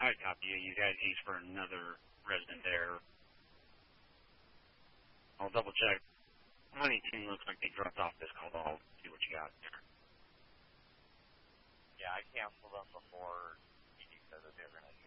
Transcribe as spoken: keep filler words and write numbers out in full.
I copy you. You guys use for another resident there. I'll double check. twenty-two looks like they dropped off this call. I'll see what you got there. Yeah, I canceled them before he said that they were going to